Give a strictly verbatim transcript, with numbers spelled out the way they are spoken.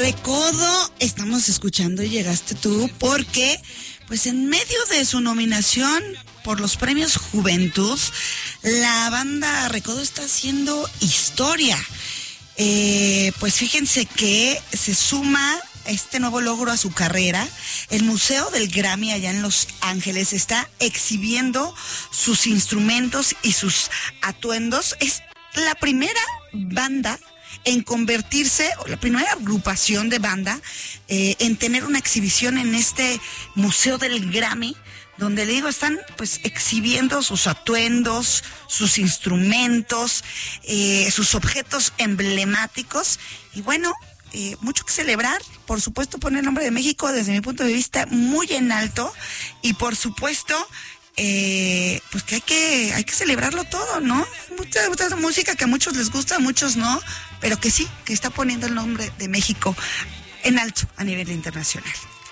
Recodo estamos escuchando y llegaste tú porque, pues en medio de su nominación por los premios Juventud, la banda Recodo está haciendo historia. Eh, pues fíjense que se suma este nuevo logro a su carrera. El Museo del Grammy allá en Los Ángeles está exhibiendo sus instrumentos y sus atuendos. Es la primera banda en convertirse, o la primera agrupación de banda eh, en tener una exhibición en este Museo del Grammy, donde le digo, están pues exhibiendo sus atuendos, sus instrumentos, eh, sus objetos emblemáticos, y bueno, eh, mucho que celebrar. Por supuesto, pone el nombre de México desde mi punto de vista muy en alto, y por supuesto Eh, pues que hay que hay que celebrarlo todo, ¿no? Mucha, mucha música que a muchos les gusta, a muchos no, pero que sí, que está poniendo el nombre de México en alto a nivel internacional.